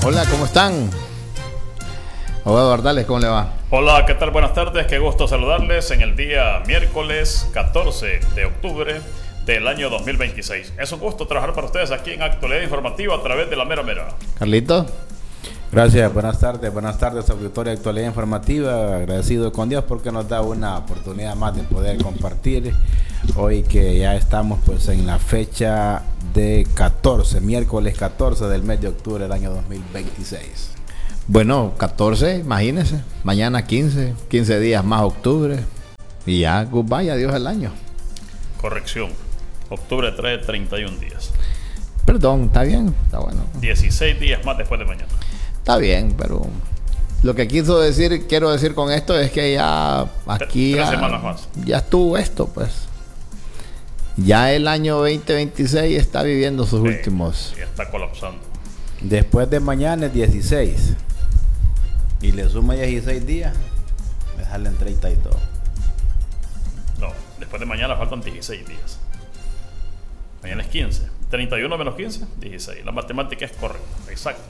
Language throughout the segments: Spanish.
Hola, ¿cómo están? Hola, Bardales, ¿cómo le va? Hola, ¿qué tal? Buenas tardes, qué gusto saludarles en el día miércoles 14 de octubre del año 2026. Es un gusto trabajar para ustedes aquí en Actualidad Informativa a través de La Mera Mera. Carlito. Gracias, buenas tardes, auditorio de Actualidad Informativa. Agradecido con Dios porque nos da una oportunidad más de poder compartir hoy que ya estamos pues en la fecha de miércoles 14 del mes de octubre del año 2026. Bueno, 14, imagínense, mañana 15 días más octubre y ya, goodbye, adiós el año. Corrección, octubre trae 31 días. Perdón, está bien, está bueno. 16 días más después de mañana. Está bien, pero lo que quiero decir con esto es que ya aquí 3 semanas más. Ya estuvo esto, pues. Ya el año 2026 está viviendo sus últimos. Ya está colapsando. Después de mañana es 16 y le suma 16 días, me salen 32. No, después de mañana faltan 16 días. Mañana es 15. 31 menos 15, 16. La matemática es correcta, exacta.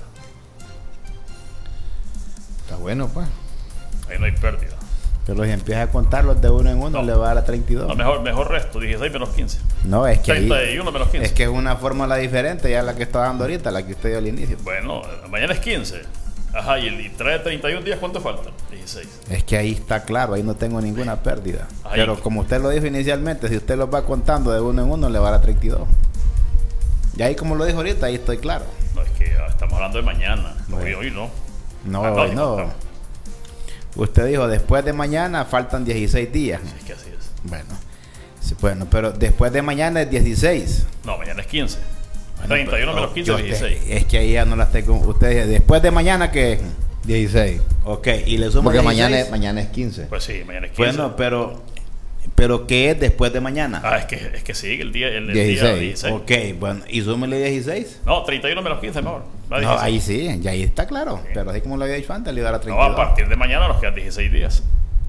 Está bueno, pues. Ahí no hay pérdida. Pero si empieza a contarlos de uno en uno, le va a dar a 32. No, mejor resto, 16 menos 15. No, es que 31 menos 15. Es que es una fórmula diferente, ya la que está dando ahorita, la que usted dio al inicio. Bueno, mañana es 15. Ajá, y trae 31 días, ¿cuánto faltan? 16. Es que ahí está claro, ahí no tengo ninguna pérdida. Ahí. Pero como usted lo dijo inicialmente, si usted los va contando de uno en uno, le va a dar a 32. Y ahí como lo dijo ahorita, ahí estoy claro. No, es que estamos hablando de mañana. Bueno. Hoy no. No, hoy no. Usted dijo, después de mañana faltan 16 días. Es que así es. Bueno, sí, bueno, pero después de mañana es 16. No, mañana es 15. Bueno, 31 menos 15 es 16. Es que ahí ya no las tengo. Usted dice, después de mañana que 16. ok, y le sumo Porque 16. mañana es 15. Pues sí, mañana es 15. Bueno, pero ¿qué es después de mañana? Ah, es que sigue el día 16. día 16. Ok, bueno, y súmele 16. No, 31 menos 15 mejor. No, ahí sí, ya ahí está claro. Sí. Pero así como lo había dicho antes, le iba a dar a No, 32. a partir de mañana nos quedan 16 días.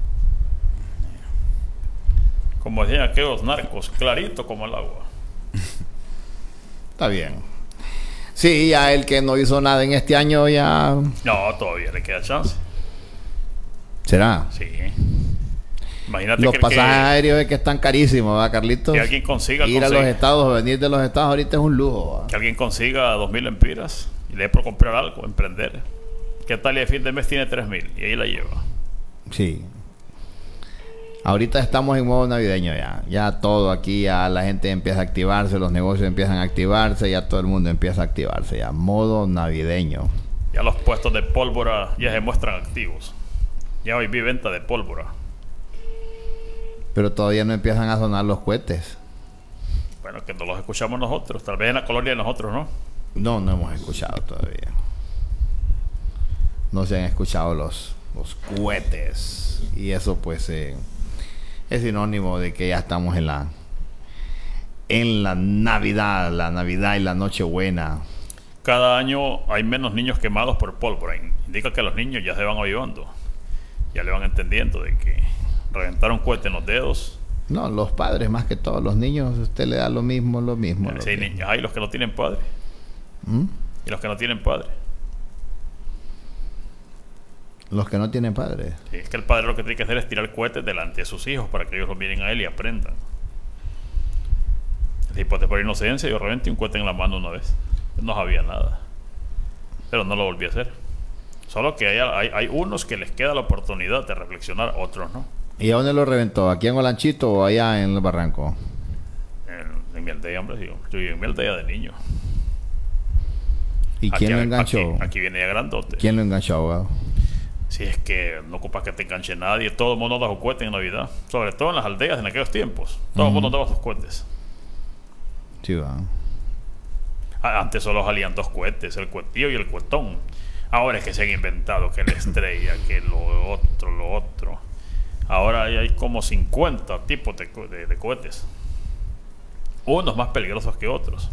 Como decían aquellos narcos, clarito como el agua. Está bien. Sí, ya el que no hizo nada en este año ya... No, todavía le queda chance. ¿Será? Sí. Imagínate los pasajes aéreos es que están carísimos, ¿verdad, Carlitos? Que alguien consiga ir a los estados, venir de los estados ahorita es un lujo, ¿verdad? Que alguien consiga 2.000 empiras y le dé por comprar algo, emprender. ¿Qué tal y a fin de mes tiene 3.000 y ahí la lleva? Sí. Ahorita estamos en modo navideño ya todo aquí, ya la gente empieza a activarse, los negocios empiezan a activarse, ya todo el mundo empieza a activarse, ya modo navideño. Ya los puestos de pólvora ya se muestran activos. Ya hoy vi venta de pólvora. Pero todavía no empiezan a sonar los cohetes. Bueno, que no los escuchamos nosotros, tal vez en la colonia de nosotros, ¿no? No hemos escuchado todavía. No se han escuchado los cohetes. Y eso pues es sinónimo de que ya estamos en la Navidad y la Nochebuena. Cada año hay menos niños quemados por pólvora. Indica que los niños ya se van avivando. Ya le van entendiendo de que reventar un cohete en los dedos. No, los padres más que todos. Los niños, usted le da lo mismo. Sí, hay niños. Hay los que no tienen padre. Y los que no tienen padre. Los que no tienen padre. Sí, es que el padre lo que tiene que hacer es tirar cohetes delante de sus hijos para que ellos los miren a él y aprendan. El tipo de por inocencia, yo reventé un cohete en la mano una vez. No sabía nada. Pero no lo volví a hacer. Solo que hay unos que les queda la oportunidad de reflexionar, otros no. ¿Y a dónde lo reventó? ¿Aquí en Olanchito o allá en el Barranco? En mi aldea, hombre, sí. Yo viví en mi aldea de niño. ¿Y quién lo enganchó? Aquí viene ya grandote. ¿Quién lo enganchó, abogado? Si es que no ocupas que te enganche nadie. Todo el mundo da sus cohetes en Navidad. Sobre todo en las aldeas en aquellos tiempos. Todo el mundo daba sus cohetes. Sí, va. Antes solo salían 2 cohetes, el cohetillo y el cuetón. Ahora es que se han inventado que la estrella, que lo otro. Ahora hay como 50 tipos de cohetes. Unos más peligrosos que otros.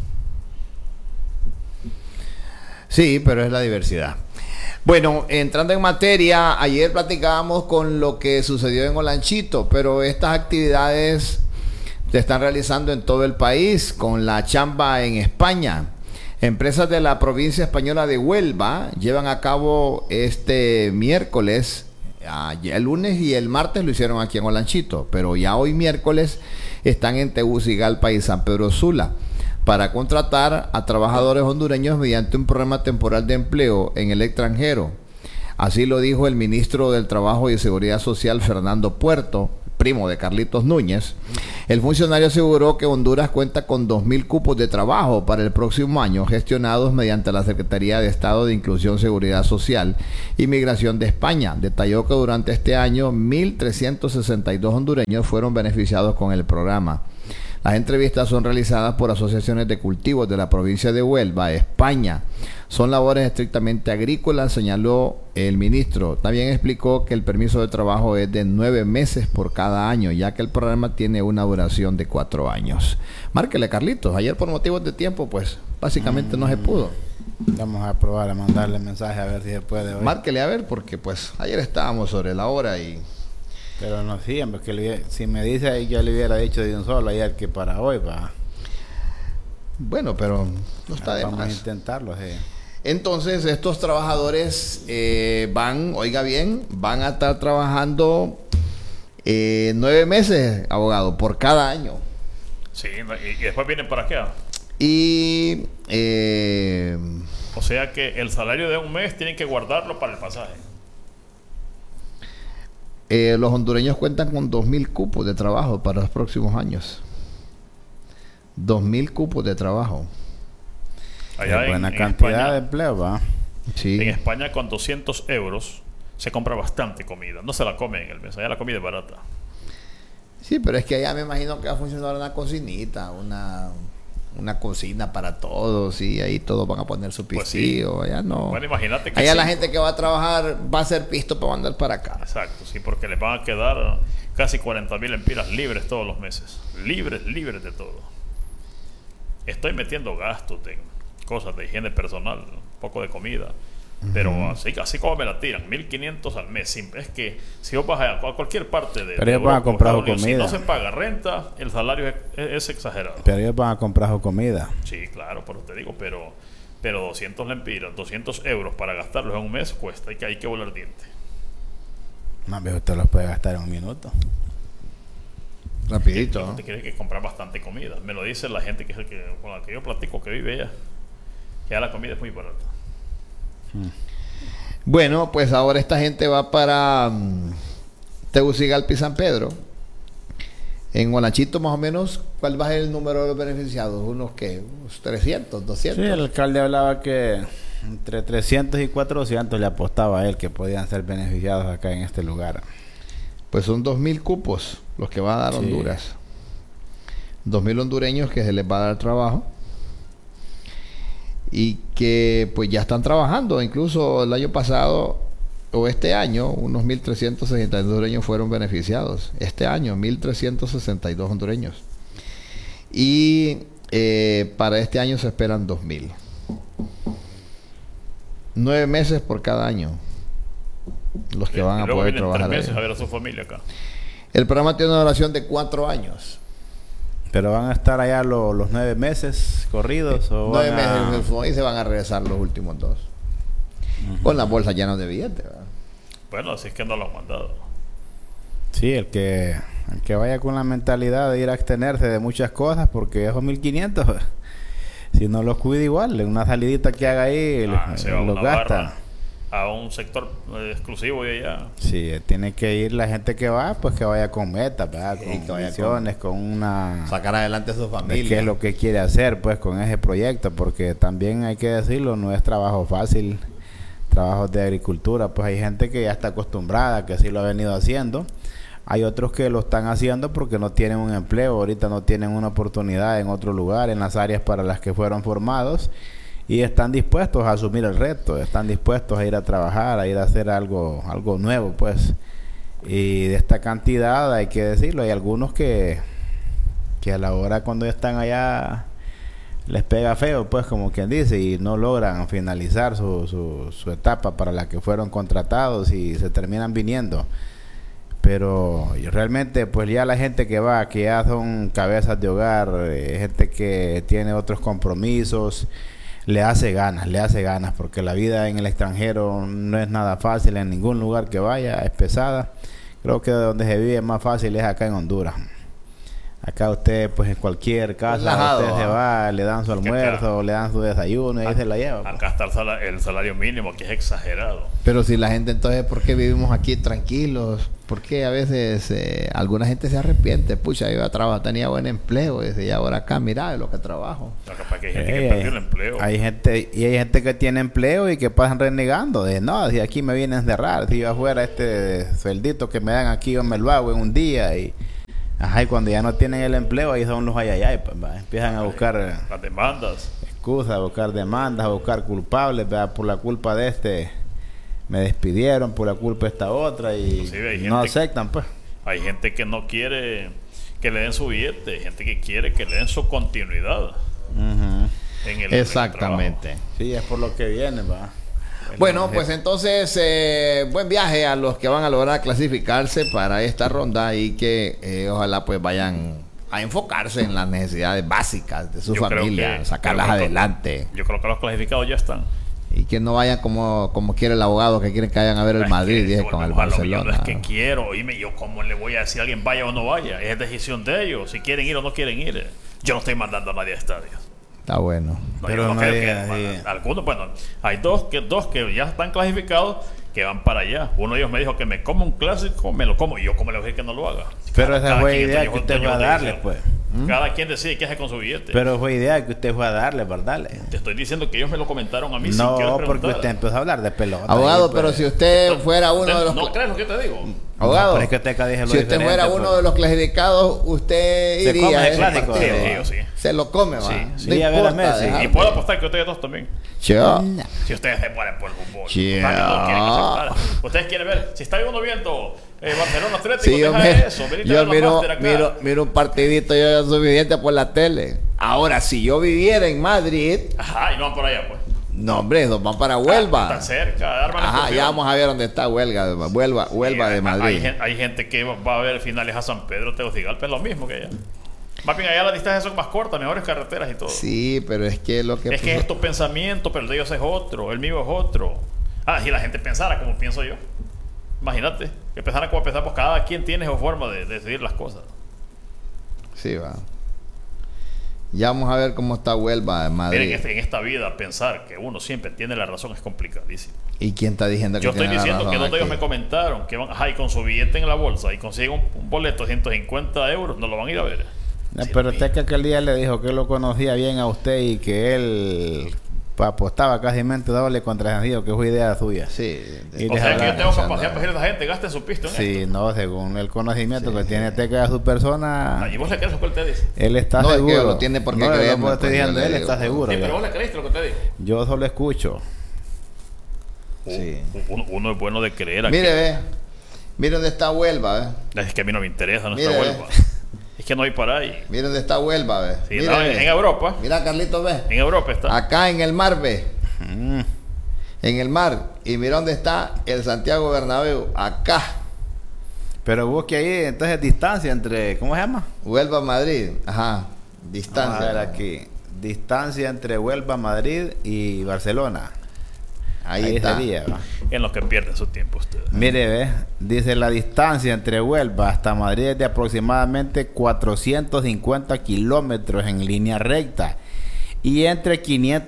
Sí, pero es la diversidad. Bueno, entrando en materia, ayer platicábamos con lo que sucedió en Olanchito, pero estas actividades se están realizando en todo el país con la chamba en España. Empresas de la provincia española de Huelva llevan a cabo este miércoles, ya el lunes y el martes lo hicieron aquí en Olanchito, pero ya hoy miércoles están en Tegucigalpa y San Pedro Sula para contratar a trabajadores hondureños mediante un programa temporal de empleo en el extranjero. Así lo dijo el ministro del Trabajo y Seguridad Social, Fernando Puerto, primo de Carlitos Núñez. El funcionario aseguró que Honduras cuenta con 2.000 cupos de trabajo para el próximo año, gestionados mediante la Secretaría de Estado de Inclusión, Seguridad Social y Migración de España. Detalló que durante este año 1.362 hondureños fueron beneficiados con el programa. Las entrevistas son realizadas por asociaciones de cultivos de la provincia de Huelva, España. Son labores estrictamente agrícolas, señaló el ministro. También explicó que el permiso de trabajo es de 9 meses por cada año, ya que el programa tiene una duración de 4 años. Márquele, Carlitos. Ayer por motivos de tiempo, pues, básicamente no se pudo. Vamos a probar a mandarle mensaje a ver si se puede hoy. Márquele a ver, porque pues ayer estábamos sobre la hora y... Pero no siempre, que si me dice ahí yo le hubiera dicho de un solo ayer que para hoy va. Bueno, pero no está de más. Vamos a intentarlo, sí. Entonces estos trabajadores van a estar trabajando 9 meses, abogado, por cada año. Sí, y después vienen para acá. Y o sea que el salario de un mes tienen que guardarlo para el pasaje. Los hondureños cuentan con 2.000 cupos de trabajo para los próximos años. 2.000 cupos de trabajo. Allá buena en cantidad España, de empleo, va. Sí. En España con 200 euros se compra bastante comida. No se la comen en el mes. Allá la comida es barata. Sí, pero es que allá me imagino que va a funcionar una cocinita, una cocina para todos, y ahí todos van a poner su pistillo. Pues sí. Allá no. Bueno, imagínate que allá la gente que va a trabajar va a hacer pisto para mandar para acá. Exacto, sí, porque les van a quedar casi 40,000 empiras libres todos los meses. Libres de todo. Estoy metiendo gastos en cosas de higiene personal, un poco de comida. Pero así como me la tiran, 1.500 al mes. Es que si vos vas a cualquier parte de... Pero ellos van a comprar su comida. Si no se paga renta, el salario es exagerado. Pero ellos van a comprar su comida. Sí, claro, pero te digo, pero 200 lempiras, 200 euros para gastarlos en un mes cuesta. Hay que volar dientes. Más bien usted los puede gastar en un minuto. Rapidito, ¿no? Te quiere que comprar bastante comida. Me lo dice la gente con la que yo platico que vive allá. Que ya la comida es muy barata. Bueno, pues ahora esta gente va para Tegucigalpa y San Pedro. En Olanchito, más o menos, ¿cuál va a ser el número de los beneficiados? ¿Unos qué? ¿Unos 300, 200? Sí, el alcalde hablaba que entre 300 y 400 le apostaba a él que podían ser beneficiados acá en este lugar. Pues son 2.000 cupos los que va a dar Honduras. 2.000 hondureños que se les va a dar trabajo. Y que pues ya están trabajando. Incluso el año pasado o este año unos 1.362 hondureños fueron beneficiados. Este año 1.362 hondureños. Y para este año se esperan 2.000. 9 meses por cada año los que van a poder trabajar 3 meses ahí. a ver a su familia acá. El programa tiene una duración de 4 años. Pero van a estar allá los 9 meses corridos. ¿O 9 meses y se van a regresar los últimos 2. Con las bolsas llenas de billetes, ¿verdad? Bueno, así es que no lo han mandado. Sí, el que vaya con la mentalidad de ir a abstenerse de muchas cosas, porque esos 1.500, si no los cuida igual, en una salidita que haga ahí, se va los gasta. A un sector exclusivo de allá. Sí, tiene que ir la gente que va, pues que vaya con metas, ¿verdad? Con condiciones, con una... Sacar adelante a su familia. ¿Qué es lo que quiere hacer, pues, con ese proyecto? Porque también hay que decirlo, no es trabajo fácil. Trabajos de agricultura, pues hay gente que ya está acostumbrada, que así lo ha venido haciendo. Hay otros que lo están haciendo porque no tienen un empleo, ahorita no tienen una oportunidad en otro lugar, en las áreas para las que fueron formados, y están dispuestos a asumir el reto, están dispuestos a ir a trabajar, a ir a hacer algo nuevo, pues. Y de esta cantidad, hay que decirlo, hay algunos que a la hora cuando están allá les pega feo, pues, como quien dice, y no logran finalizar su etapa para la que fueron contratados y se terminan viniendo. Pero realmente, pues, ya la gente que va, que ya son cabezas de hogar, gente que tiene otros compromisos, le hace ganas, porque la vida en el extranjero no es nada fácil, en ningún lugar que vaya es pesada. Creo que donde se vive más fácil es acá en Honduras. Acá usted, pues en cualquier casa, relajado, usted se va, le dan su almuerzo, le dan su desayuno y ahí se la lleva. Acá está el salario mínimo, que es exagerado. Pero si la gente, entonces, ¿por qué vivimos aquí tranquilos? ¿Por qué a veces alguna gente se arrepiente? Pucha, yo iba a trabajar, tenía buen empleo, y ahora acá, mira, de lo que trabajo. Capaz que hay gente que perdió el empleo. Hay gente que tiene empleo y que pasan renegando. De no, si aquí me vienen a encerrar, si yo afuera este sueldito que me dan aquí, yo me lo hago en un día. Y cuando ya no tienen el empleo, ahí son los ayayay, pues, empiezan a buscar las demandas, excusas, a buscar demandas, a buscar culpables, ¿verdad? Por la culpa de este me despidieron, por la culpa de esta otra, y no aceptan, pues. Hay gente que no quiere que le den su billete, hay gente que quiere que le den su continuidad. Exactamente. Sí, es por lo que viene, va. Bueno, pues entonces, buen viaje a los que van a lograr clasificarse para esta ronda y que ojalá pues vayan a enfocarse en las necesidades básicas de su familia, sacarlas adelante. Yo creo que los clasificados ya están. Y que no vayan como quiere el abogado, que quieren que vayan a ver el Madrid, dije, con el Barcelona. No es que quiero, dime yo cómo le voy a decir a alguien vaya o no vaya. Es decisión de ellos, si quieren ir o no quieren ir. Yo no estoy mandando a nadie a estadios. Está bueno. No, pero no algunos, bueno, hay dos que ya están clasificados que van para allá. Uno de ellos me dijo que me como un clásico, me lo como, y yo como le voy a decir que no lo haga. Pero esa fue idea que usted fue a darle, pues. Cada quien decide qué hace con su billete. Pero fue idea que usted fue a darle, ¿verdad? Te estoy diciendo que ellos me lo comentaron a mí. No, porque usted empezó a hablar de pelota. Abogado, ahí, pero si usted fuera uno de los... ¿No crees lo que te digo? Abogado, no, es que usted si usted fuera uno de los clasificados, usted iría a clásico. Sí. Se lo come, va. Sí, no importa, a ver y puedo apostar que ustedes dos también. Yo. Si ustedes se mueren por el fútbol. Yo. Ustedes quieren ver, si está uno viendo Barcelona Atlético, sí, yo miro un partidito yo suficiente por la tele. Ahora, si yo viviera en Madrid... Ajá, y no van por allá, pues. No, hombre, nos van para Huelva. Están cerca. Ajá, ya vamos a ver dónde está Huelva de Madrid. Hay gente que va a ver finales a San Pedro, Tegucigalpa, es lo mismo que allá. Más bien allá las distancias son más cortas, mejores carreteras y todo. Sí, pero es que lo que... Es que es tu pensamiento, pero el de ellos es otro, el mío es otro. Si la gente pensara como pienso yo. Imagínate, que pensara como pensamos, cada quien tiene su forma de decidir las cosas. Sí, va. Ya vamos a ver cómo está Huelva en Madrid. Miren, en esta vida pensar que uno siempre tiene la razón es complicadísimo. ¿Y quién está diciendo que yo tiene la razón? Yo estoy diciendo que dos de ellos me comentaron que van, y con su billete en la bolsa y consiguen un boleto de 150 euros, no lo van a ir a ver. No, sí, pero usted que aquel día le dijo que lo conocía bien a usted y que él apostaba casi doble contra Sentido, que fue idea suya. Sí. O sea que yo tengo capacidad para decirle a la gente, gaste su pisto en esto. Sí, no, según el conocimiento que tiene usted a su persona. ¿Y vos le crees lo que él te dice? Él está seguro. Es que lo tiene porque creer. No, estoy diciendo, él está seguro. Sí, pero vos le creíste lo que te dijo. Yo solo escucho. Sí. Uno es bueno de creer. Mire, ve. Mire dónde está Huelva, ve. Es que a mí no me interesa, no está Huelva. Es que no hay para ahí. Mire dónde está Huelva, ve. Sí, no, en Europa. Mira, Carlitos, ve. En Europa está. Acá en el mar, ve. En el mar. Y mira dónde está el Santiago Bernabéu. Acá. Pero busque ahí, entonces, distancia entre... ¿Cómo se llama? Huelva, Madrid. Ajá. Distancia. Vamos a ver aquí. Distancia entre Huelva, Madrid y Barcelona. Ahí está. Sería, ¿va? En los que pierden su tiempo ustedes. Mire, ve, dice la distancia entre Huelva hasta Madrid es de aproximadamente 450 kilómetros en línea recta y entre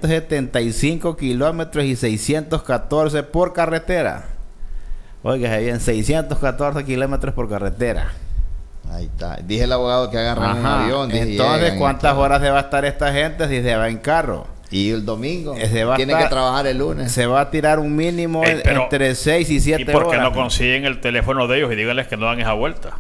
575 kilómetros y 614 por carretera. Oiga, bien, 614 kilómetros por carretera. Ahí está. Dije el abogado que agarran un avión. Entonces, ¿cuántas horas se va a estar esta gente si se va en carro? Y el domingo tiene que trabajar el lunes. Se va a tirar un mínimo entre 6 y 7 horas. ¿Y por qué no consiguen el teléfono de ellos y díganles que no dan esa vuelta?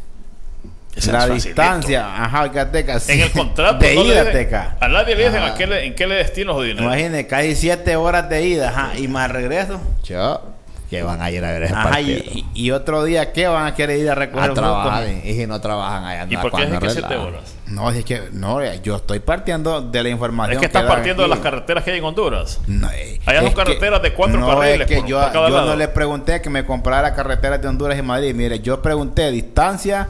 La distancia, Teca. En el contrato de ida, Teca. A nadie le dicen en qué le destino su dinero. Imagínate, casi 7 horas de ida, y más regreso. Que van a ir a ver ese partido. Y otro día, ¿qué van a querer ir a recoger a trabajar? Y si no trabajan allá, ¿y por qué es que 7 horas? No, es que yo estoy partiendo de la información. Es que estás partiendo de las carreteras que hay en Honduras. No, allá son carreteras de 4 carriles. Es que yo no le pregunté que me comprara carreteras de Honduras y Madrid. Mire, yo pregunté distancia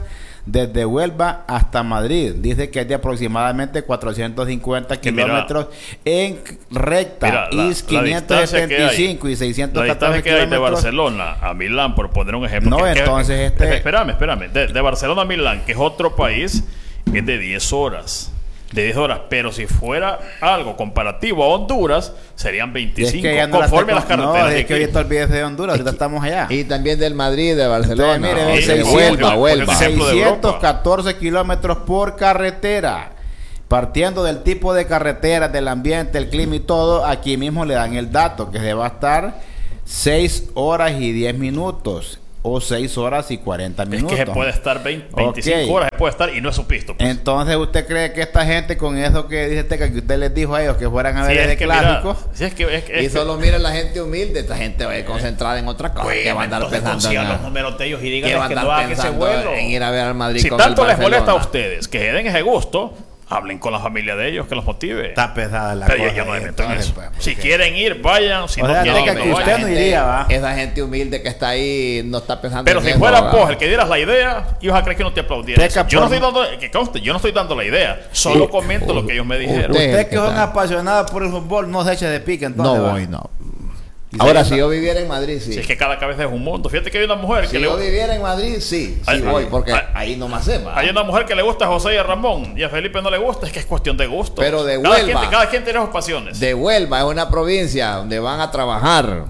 desde Huelva hasta Madrid. Dice que es de aproximadamente 450 kilómetros en recta. Mira, y 575 y 614 que hay de kilómetros. Barcelona a Milán, por poner un ejemplo. No, entonces Espérame. De Barcelona a Milán, que es otro país, es de 10 horas. De 10 horas, pero si fuera algo comparativo a Honduras, serían 25, es que ya no conforme a las carreteras. No, es que ahorita olvídese de Honduras, ahorita estamos allá. Y también del Madrid, de Barcelona. Entonces, de Huelva. 614 kilómetros por carretera. Partiendo del tipo de carretera, del ambiente, el clima y todo, aquí mismo le dan el dato que se va a estar 6 horas y 10 minutos. O 6 horas y 40 minutos. Es que se puede estar 25 horas, se puede estar y no es su pisto. Pues. Entonces, ¿usted cree que esta gente con eso que dice Teca, que usted les dijo a ellos que fueran a ver el clásico? Y solo miren la gente humilde, esta gente va a ir concentrada en otra cosa. Que va a andar pensando en los números de ellos y díganles que no hagan ese vuelo. En ir a ver al Madrid. Si tanto les molesta a ustedes que se den ese gusto, hablen con la familia de ellos, que los motive. Está pesada la pero cosa. Yo no me meto en eso. Si quieren ir, vayan. Si no quieren ir, no vayan. No iría, ¿va? Esa gente humilde que está ahí no está pensando pero en si eso. Pero si fuera vos el que dieras la idea, ibas a creer que no te aplaudieran. Yo no estoy dando la idea. Solo comento lo que ellos me dijeron. Usted que es un apasionado por el fútbol, no se eche de pique entonces. No voy, no. Ahora, si yo viviera en Madrid, sí. Si es que cada cabeza es un mundo. Fíjate que hay una mujer que yo viviera en Madrid, sí voy, porque ahí no más sepa. Hay una mujer que le gusta a José y a Ramón, y a Felipe no le gusta, es que es cuestión de gusto. Pero de Huelva. Cada quien tiene sus pasiones. De Huelva es una provincia donde van a trabajar.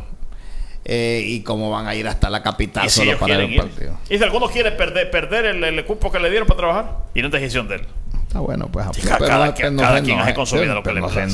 Y cómo van a ir hasta la capital solo para el partido. Y si alguno quiere perder el cupo que le dieron para trabajar, y no es decisión de él. Está bueno, pues. Cada quien hace con su vida lo que le pasa.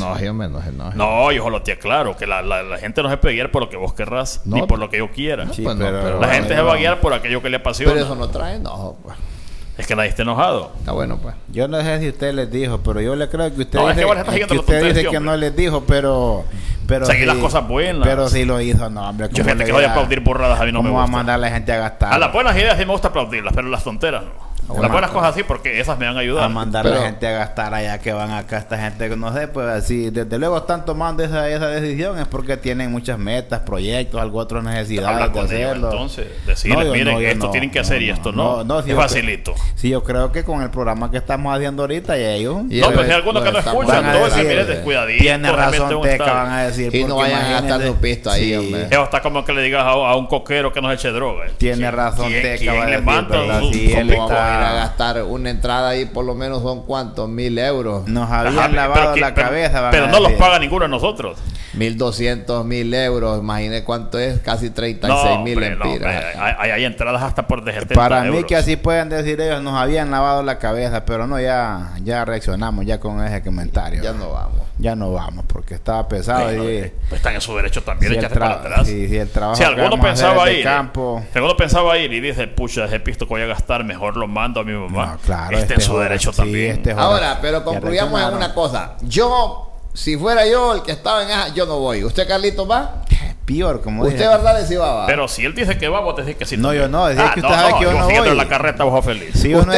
No, yo solo te aclaro que la gente no se puede guiar por lo que vos querrás, ni por lo que yo quiera. Sí, pero la gente se va a guiar por aquello que le apasiona. Pero eso no trae enojo, pues. Es que nadie está enojado. Está bueno, pues. Yo no sé si usted les dijo, pero yo le creo que usted dice que no les dijo, pero seguir las cosas buenas. Pero si lo hizo, no, hombre. Yo gente que voy a aplaudir burradas a mí no me gusta. ¿Cómo va a mandar a la gente a gastar? A las buenas ideas sí me gusta aplaudirlas, pero las tonteras no. Las buenas cosas sí, porque esas me van a ayudar. A mandar a la gente a gastar allá que van acá. Esta gente que no sé, pues así, desde luego están tomando esa decisión es porque tienen muchas metas, proyectos, algo otras necesidades de hacerlo. Entonces, decirles, miren, esto tienen que hacer y esto no. Es facilito. Sí, yo creo que con el programa que estamos haciendo ahorita y ellos... No, pero si hay algunos que no escuchan, entonces miren, descuidadito. Tiene razón, Teca, van a decir. Y no vayan a gastar su pisto ahí, hombre. Eso está como que le digas a un coquero que no se eche droga. Tiene razón, Teca. ¿Quién le manda a gastar una entrada ahí? Por lo menos son ¿cuántos? 1,000 euros. Nos habían lavado la cabeza. Pero no los paga ninguno de nosotros. 1,200, 1,000 euros. Imagine cuánto es, casi 36,000 empiras. Hay entradas hasta por de 70 Para euros. mí que así pueden decir ellos, nos habían lavado la cabeza, pero no, ya reaccionamos ya con ese comentario. Ya no vamos, porque estaba pesado. Pues están en su derecho también, si para atrás. Si el trabajo si alguno pensaba ir, campo, si alguno pensaba ir y dice, pucha, ese pisto que voy a gastar, mejor lo mando a mi mamá. No, claro, en su derecho también. Ahora, pero concluyamos en una cosa. Si fuera yo el que estaba en esa, yo no voy. ¿Usted, Carlitos, va? Peor, como usted, ¿verdad? Le va. Pero si él dice que va, vos te decís que sí. No, yo no. Decís que usted sabe que yo no voy. En la carreta, ojo feliz. Si yo no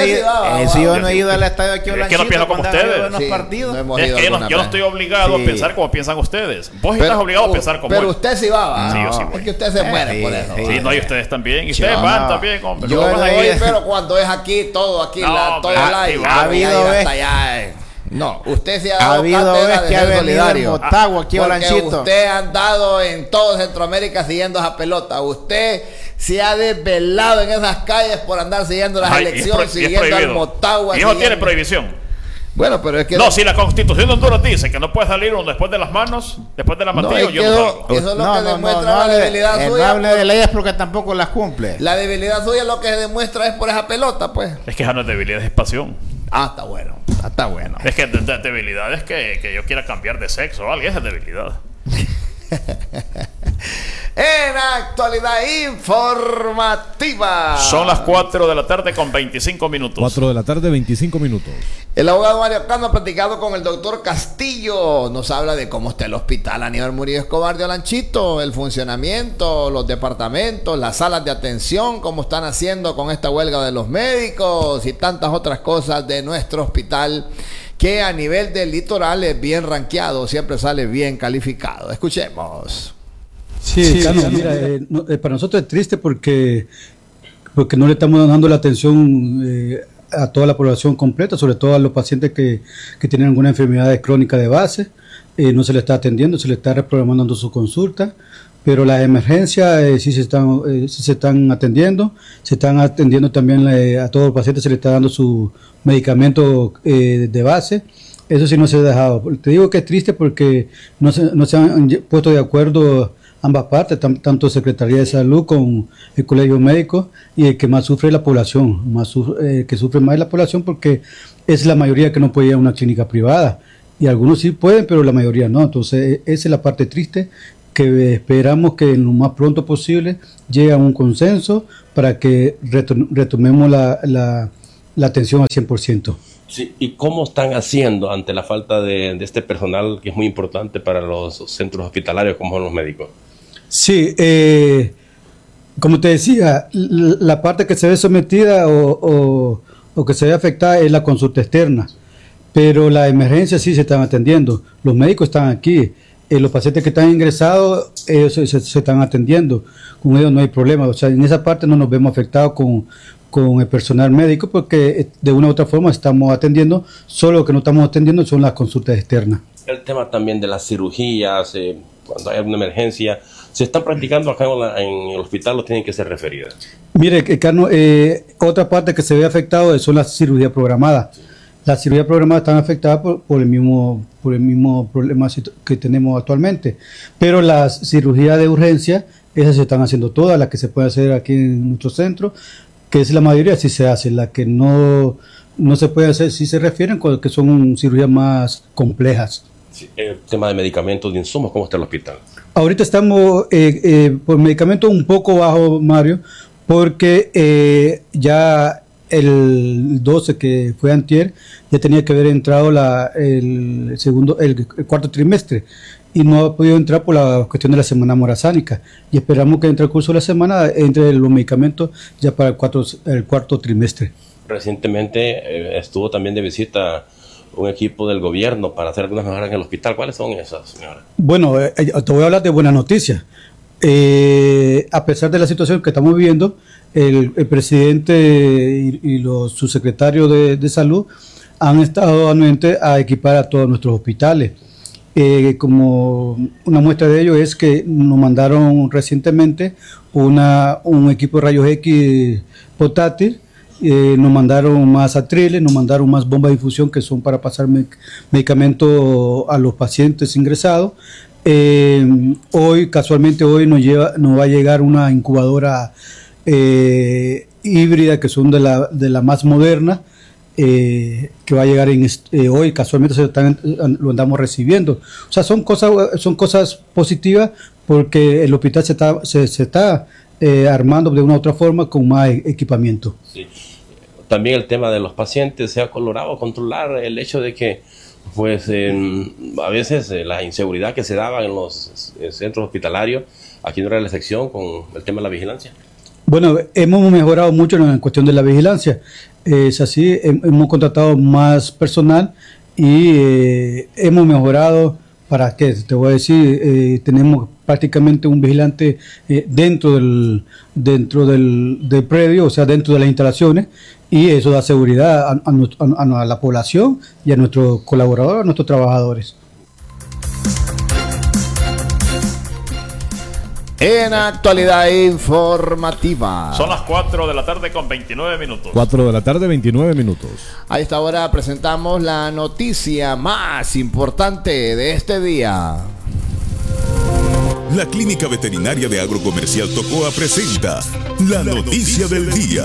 he ido al estadio aquí, es que no pienso como ustedes. Es que yo no estoy obligado a pensar como piensan ustedes. Vos estás obligado a pensar como pero usted sí va. Sí, yo sí voy. Es que usted se muere por eso. Sí, no, y ustedes también. Y ustedes van también, hombre. Yo voy, pero cuando es aquí, todo aquí, todo el live. Ha habido hasta allá. No, usted se ha dado habido vez que ha venido en Motagua aquí a Olanchito. Usted ha andado en todo Centroamérica siguiendo esa pelota. Usted se ha desvelado en esas calles por andar siguiendo las elecciones, siguiendo al Motagua. Y eso tiene prohibición. Bueno, pero es que... No, si la Constitución de Honduras dice que no puede salir uno después de las manos, después de la matilla, yo no salgo. Eso es lo que demuestra la debilidad suya. No hable de leyes porque tampoco las cumple. La debilidad suya lo que se demuestra es por esa pelota, pues. Es que esa no es debilidad, es pasión. Está bueno. Está bueno. Es que debilidad es que yo quiera cambiar de sexo o algo. Esa es debilidad. En actualidad informativa. Son las 4 de la tarde con 25 minutos. 4 de la tarde, 25 minutos. El abogado Mario Cano ha platicado con el doctor Castillo. Nos habla de cómo está el hospital Aníbal Murillo Escobar de Olanchito, el funcionamiento, los departamentos, las salas de atención, cómo están haciendo con esta huelga de los médicos y tantas otras cosas de nuestro hospital, que a nivel del litoral es bien rankeado, siempre sale bien calificado. Escuchemos. Sí, Cano, mira, para nosotros es triste porque no le estamos dando la atención a toda la población completa, sobre todo a los pacientes que tienen alguna enfermedad crónica de base. No se le está atendiendo, se le está reprogramando su consulta, pero las emergencias sí se están atendiendo. Se están atendiendo también a todos los pacientes, se le está dando su medicamento de base. Eso sí no se ha dejado. Te digo que es triste porque no se han puesto de acuerdo ambas partes, tanto Secretaría de Salud con el Colegio Médico, y el que más sufre es la población, que sufre más es la población, porque es la mayoría que no puede ir a una clínica privada, y algunos sí pueden, pero la mayoría no. Entonces esa es la parte triste, que esperamos que lo más pronto posible llegue a un consenso para que retomemos la atención al 100%. Sí, ¿y cómo están haciendo ante la falta de este personal que es muy importante para los centros hospitalarios como son los médicos? Sí, como te decía, la parte que se ve sometida o que se ve afectada es la consulta externa, pero las emergencias sí se están atendiendo, los médicos están aquí, los pacientes que están ingresados, ellos se están atendiendo, con ellos no hay problema. O sea, en esa parte no nos vemos afectados con el personal médico, porque de una u otra forma estamos atendiendo, solo lo que no estamos atendiendo son las consultas externas. El tema también de las cirugías, cuando hay una emergencia, ¿se están practicando acá en el hospital o tienen que ser referidas? Mire, Carlos, otra parte que se ve afectado son las cirugías programadas. Las cirugías programadas están afectadas por el mismo problema que tenemos actualmente, pero las cirugías de urgencia, esas se están haciendo todas, las que se pueden hacer aquí en nuestro centro, que es la mayoría, sí se hace. Las que no se puede hacer, sí se refieren, que son cirugías más complejas. Sí, el tema de medicamentos, de insumos, ¿cómo está el hospital? Ahorita estamos por medicamentos un poco bajo, Mario, porque ya el 12, que fue antier, ya tenía que haber entrado el cuarto trimestre, y no ha podido entrar por la cuestión de la semana morazánica, y esperamos que entre el curso de la semana entre los medicamentos ya para el cuarto trimestre. Recientemente estuvo también de visita un equipo del gobierno para hacer algunas mejoras en el hospital. ¿Cuáles son esas, señora? Bueno, te voy a hablar de buenas noticias. A pesar de la situación que estamos viviendo, el presidente y los subsecretarios de salud han estado anuentes a equipar a todos nuestros hospitales. Como una muestra de ello es que nos mandaron recientemente un equipo de rayos X portátil, nos mandaron más atriles, nos mandaron más bombas de infusión que son para pasar medicamentos a los pacientes ingresados. Casualmente hoy nos va a llegar una incubadora híbrida, que son de la más moderna, que va a llegar hoy, casualmente lo andamos recibiendo. O sea, son cosas positivas, porque el hospital se está armando de una u otra forma con más equipamiento. Sí. También el tema de los pacientes, se ha logrado controlar el hecho de que pues a veces la inseguridad que se daba en los centros hospitalarios, aquí no era la excepción con el tema de la vigilancia. Bueno, hemos mejorado mucho en cuestión de la vigilancia. Es así, hemos contratado más personal y hemos mejorado. ¿Para qué? Te voy a decir, tenemos prácticamente un vigilante dentro del predio, o sea, dentro de las instalaciones, y eso da seguridad a la población y a nuestros colaboradores, a nuestros trabajadores. En actualidad informativa. Son las 4 de la tarde con 29 minutos. 4 de la tarde, 29 minutos. A esta hora presentamos la noticia más importante de este día. La Clínica Veterinaria de Agrocomercial Tocoa presenta la noticia del día,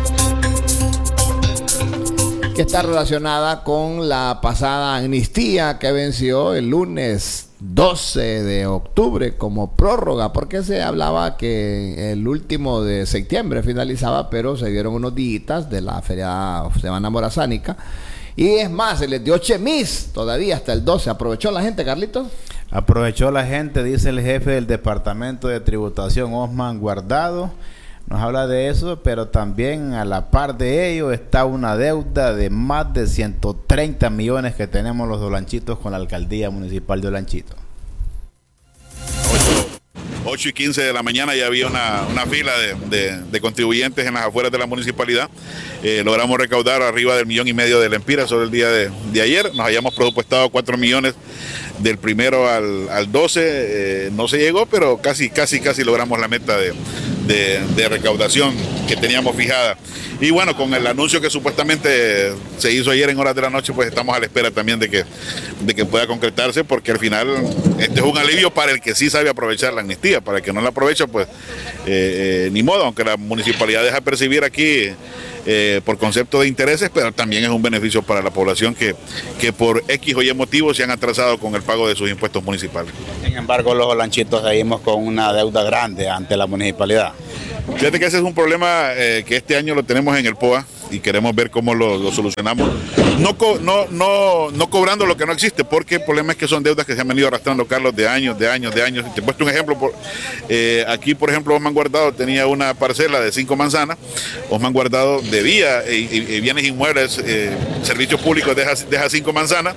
que está relacionada con la pasada amnistía que venció el lunes 12 de octubre como prórroga, porque se hablaba que el último de septiembre finalizaba, pero se dieron unos días de la feria Semana Morazánica, y es más, se les dio chemis todavía hasta el 12. ¿Aprovechó la gente, Carlitos? Aprovechó la gente, dice el jefe del Departamento de Tributación, Osman Guardado. Nos habla de eso, pero también a la par de ello está una deuda de más de 130 millones que tenemos los Olanchitos con la Alcaldía Municipal de Olanchito. 8:15 de la mañana ya había una fila de contribuyentes en las afueras de la municipalidad. Logramos recaudar arriba del 1,5 millones de lempiras sobre el día de ayer. Nos habíamos presupuestado 4 millones del 1 al 12. No se llegó, pero casi logramos la meta de recaudación que teníamos fijada. Y bueno, con el anuncio que supuestamente se hizo ayer en horas de la noche, pues estamos a la espera también de que pueda concretarse, porque al final este es un alivio para el que sí sabe aprovechar la amnistía. Para el que no la aprovecha, pues ni modo, aunque la municipalidad deja percibir aquí por concepto de intereses, pero también es un beneficio para la población que por X o Y motivos se han atrasado con el pago de sus impuestos municipales. Sin embargo, los lanchitos seguimos con una deuda grande ante la municipalidad. Fíjate que ese es un problema que este año lo tenemos en el POA y queremos ver cómo lo solucionamos. No cobrando lo que no existe, porque el problema es que son deudas que se han venido arrastrando, Carlos, de años. Te he puesto un ejemplo. Aquí, por ejemplo, Osman Guardado tenía una parcela de 5 manzanas. Osman Guardado debía bienes inmuebles, servicios públicos, deja 5 manzanas.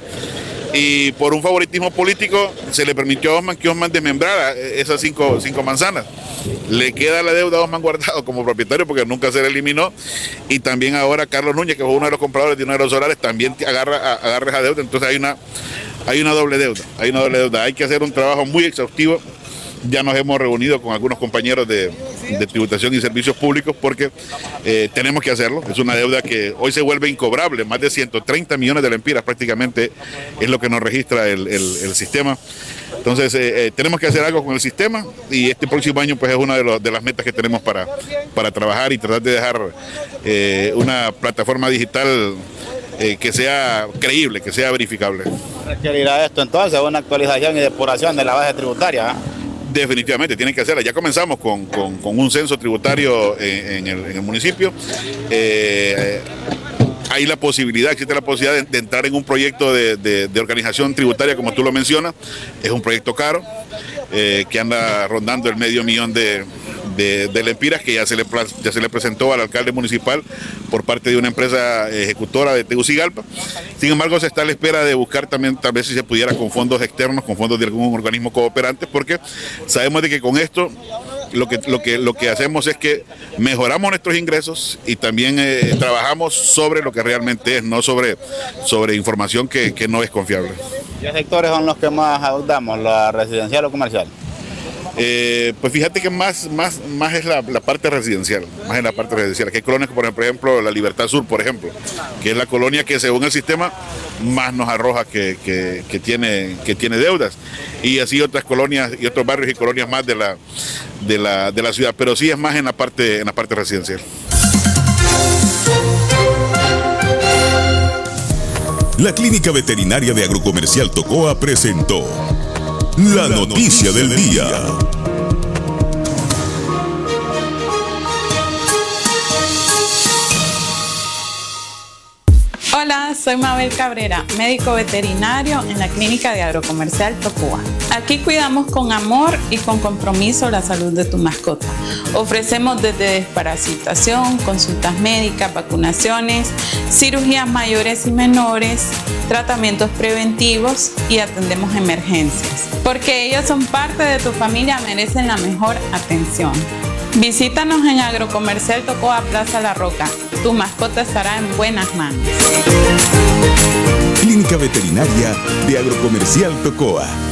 Y por un favoritismo político se le permitió a Osman que Osman desmembrara esas 5 manzanas. Le queda la deuda a Osman Guardado como propietario porque nunca se le eliminó. Y también ahora Carlos Núñez, que fue uno de los compradores de uno de los solares, también agarra esa deuda. Entonces hay una doble deuda. Hay que hacer un trabajo muy exhaustivo. Ya nos hemos reunido con algunos compañeros de tributación y servicios públicos porque tenemos que hacerlo. Es una deuda que hoy se vuelve incobrable. Más de 130 millones de lempiras prácticamente es lo que nos registra el sistema. Entonces tenemos que hacer algo con el sistema y este próximo año pues es una de las metas que tenemos para trabajar y tratar de dejar una plataforma digital que sea creíble, que sea verificable. ¿Requerirá esto entonces una actualización y depuración de la base tributaria? Definitivamente, tienen que hacerla. Ya comenzamos con un censo tributario en el municipio. Existe la posibilidad de entrar en un proyecto de organización tributaria, como tú lo mencionas. Es un proyecto caro, que anda rondando el $500,000 de lempiras, que ya se le presentó al alcalde municipal por parte de una empresa ejecutora de Tegucigalpa. Sin embargo, se está a la espera de buscar también, tal vez si se pudiera, con fondos externos, con fondos de algún organismo cooperante, porque sabemos de que con esto lo que hacemos es que mejoramos nuestros ingresos y también trabajamos sobre lo que realmente es, no sobre información que no es confiable. ¿Qué sectores son los que más adeudamos, la residencial o comercial? Pues fíjate que más es la parte residencial, que hay colonias, por ejemplo, la Libertad Sur, por ejemplo, que es la colonia que según el sistema más nos arroja que tiene deudas, y así otras colonias y otros barrios y colonias más de la ciudad, pero sí es más en la parte residencial. La Clínica Veterinaria de Agrocomercial Tocoa presentó la noticia del día. Hola, soy Mabel Cabrera, médico veterinario en la Clínica de Agrocomercial Tocoa. Aquí cuidamos con amor y con compromiso la salud de tu mascota. Ofrecemos desde desparasitación, consultas médicas, vacunaciones, cirugías mayores y menores, tratamientos preventivos y atendemos emergencias. Porque ellos son parte de tu familia, merecen la mejor atención. Visítanos en Agrocomercial Tocoa Plaza La Roca. Tu mascota estará en buenas manos. Clínica Veterinaria de Agrocomercial Tocoa.